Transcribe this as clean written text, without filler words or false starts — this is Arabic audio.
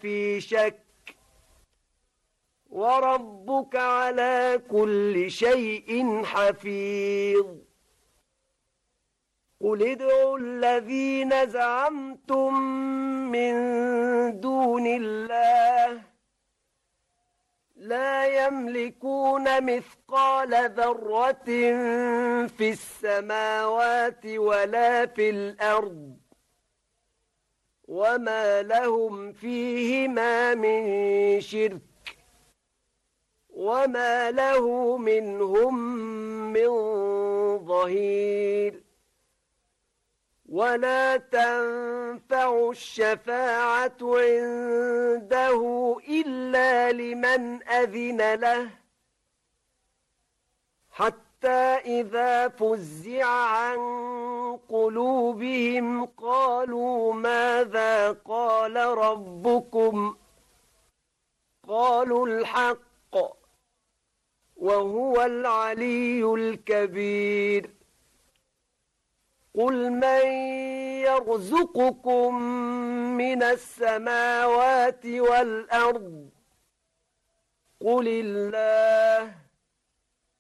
لفي شك وربك على كل شيء حفيظ قل ادعوا الذين زعمتم من دون الله لا يملكون مثقال ذرة في السماوات ولا في الأرض وما لهم فيهما من شرك وما له منهم من ظهير ولا تنفع الشفاعة عنده إلا لمن أذن له حتى إذا فزع عن قلوبهم قالوا ماذا قال ربكم قالوا الحق وهو العلي الكبير قل من يرزقكم من السماوات والأرض قل الله